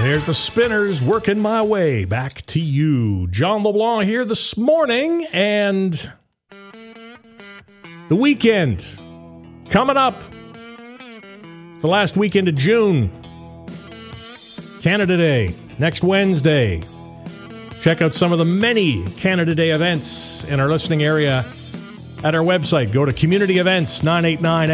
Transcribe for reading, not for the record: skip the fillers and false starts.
There's the Spinners working my way back to you. John LeBlanc here this morning, and the weekend coming up. It's the last weekend of June. Canada Day, next Wednesday. Check out some of the many Canada Day events in our listening area at our website. Go to Community Events 989